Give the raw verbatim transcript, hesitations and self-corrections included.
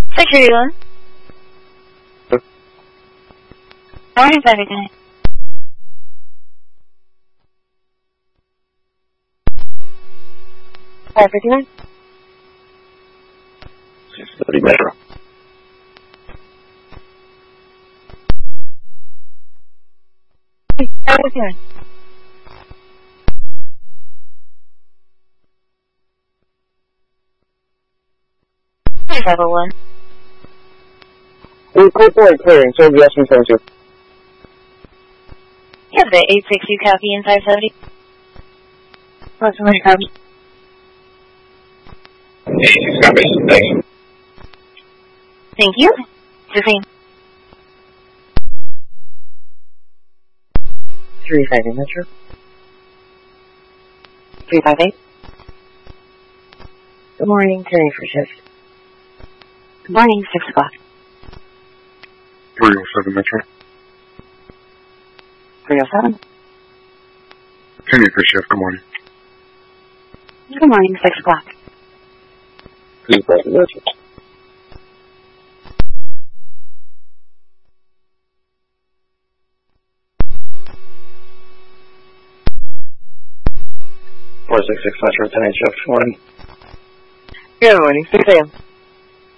six thirty-one. Morning, five eighty-nine. five fifty-nine. six thirty Metro. five fifty-nine. five oh one. We clear for clearing, so yes, we send you. You have the eight six two copy in five seventy. Approximately copy. eight six copy, thank you. Thank you. fifteen. three five eight Metro. three five eight. Good morning, turning for shift. Good morning, six o'clock. three oh seven Metro. three oh seven. Turning for shift, good morning. Good morning, six o'clock. three five eight Metro. four six six Metro, turning shift, good morning. Good morning, six a.m.